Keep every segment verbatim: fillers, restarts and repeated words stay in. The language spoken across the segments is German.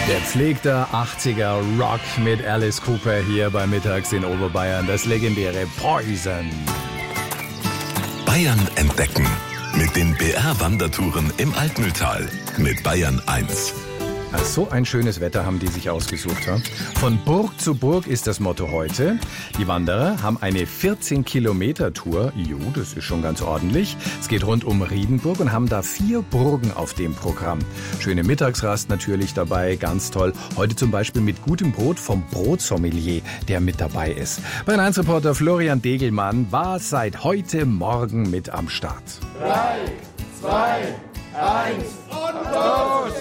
Der pflegte achtziger Rock mit Alice Cooper hier bei Mittags in Oberbayern. Das legendäre Poison. Bayern entdecken. Mit den B R-Wandertouren im Altmühltal. Mit Bayern eins. So ein schönes Wetter haben die sich ausgesucht. Ja? Von Burg zu Burg ist das Motto heute. Die Wanderer haben eine vierzehn Kilometer Tour. Jo, das ist schon ganz ordentlich. Es geht rund um Riedenburg und haben da vier Burgen auf dem Programm. Schöne Mittagsrast natürlich dabei, ganz toll. Heute zum Beispiel mit gutem Brot vom Brotsommelier, der mit dabei ist. Bayern eins Reporter Florian Degelmann war seit heute Morgen mit am Start. Drei, zwei, eins und los!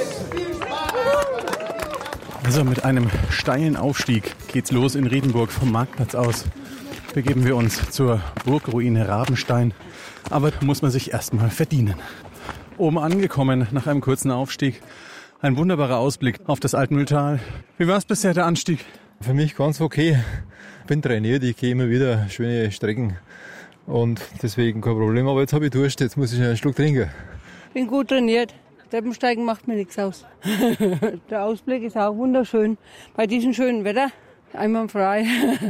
Also mit einem steilen Aufstieg geht's los in Riedenburg vom Marktplatz aus. Begeben wir uns zur Burgruine Rabenstein. Aber da muss man sich erstmal verdienen. Oben angekommen nach einem kurzen Aufstieg. Ein wunderbarer Ausblick auf das Altmühltal. Wie war es bisher, der Anstieg? Für mich ganz okay. Bin trainiert, ich gehe immer wieder schöne Strecken. Und deswegen kein Problem. Aber jetzt habe ich Durst, jetzt muss ich einen Schluck trinken. Bin gut trainiert. Treppensteigen macht mir nichts aus. Der Ausblick ist auch wunderschön. Bei diesem schönen Wetter einwandfrei.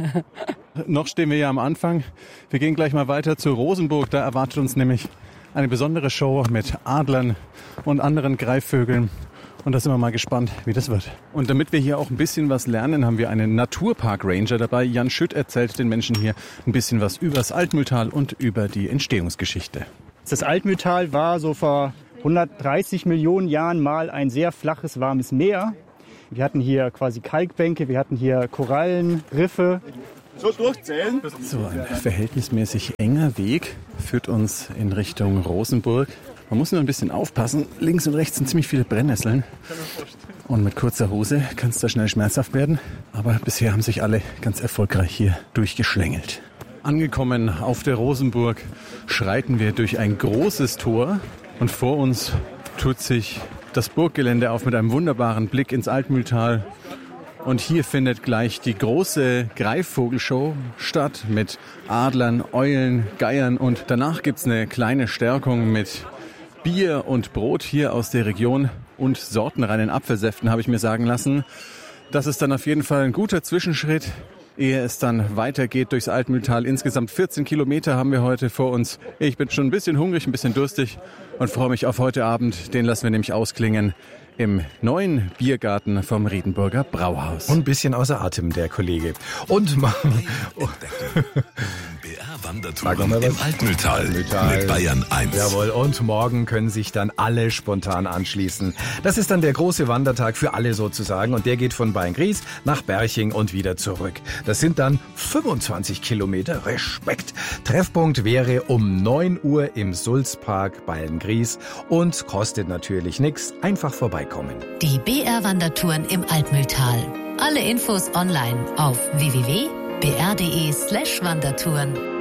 Noch stehen wir ja am Anfang. Wir gehen gleich mal weiter zur Rosenburg. Da erwartet uns nämlich eine besondere Show mit Adlern und anderen Greifvögeln. Und da sind wir mal gespannt, wie das wird. Und damit wir hier auch ein bisschen was lernen, haben wir einen Naturpark-Ranger dabei. Jan Schütt erzählt den Menschen hier ein bisschen was über das Altmühltal und über die Entstehungsgeschichte. Das Altmühltal war so vor hundertdreißig Millionen Jahren mal ein sehr flaches, warmes Meer. Wir hatten hier quasi Kalkbänke, wir hatten hier Korallen, Riffe. So durchzählen. So ein verhältnismäßig enger Weg führt uns in Richtung Rosenburg. Man muss nur ein bisschen aufpassen. Links und rechts sind ziemlich viele Brennnesseln. Und mit kurzer Hose kann es da schnell schmerzhaft werden. Aber bisher haben sich alle ganz erfolgreich hier durchgeschlängelt. Angekommen auf der Rosenburg schreiten wir durch ein großes Tor. Und vor uns tut sich das Burggelände auf mit einem wunderbaren Blick ins Altmühltal. Und hier findet gleich die große Greifvogelshow statt mit Adlern, Eulen, Geiern. Und danach gibt's eine kleine Stärkung mit Bier und Brot hier aus der Region und sortenreinen Apfelsäften, habe ich mir sagen lassen. Das ist dann auf jeden Fall ein guter Zwischenschritt, ehe es dann weitergeht durchs Altmühltal. Insgesamt vierzehn Kilometer haben wir heute vor uns. Ich bin schon ein bisschen hungrig, ein bisschen durstig und freue mich auf heute Abend. Den lassen wir nämlich ausklingen im neuen Biergarten vom Riedenburger Brauhaus. Und ein bisschen außer Atem, der Kollege. Und mal B R-Wandertouren im Altmühltal mit Bayern eins. Jawohl, und morgen können sich dann alle spontan anschließen. Das ist dann der große Wandertag für alle sozusagen und der geht von Beingries nach Berching und wieder zurück. Das sind dann fünfundzwanzig Kilometer. Respekt. Treffpunkt wäre um neun Uhr im Sulzpark Beingries und kostet natürlich nichts. Einfach vorbeikommen. Die B R-Wandertouren im Altmühltal. Alle Infos online auf w w w punkt b r punkt d e slash Wandertouren.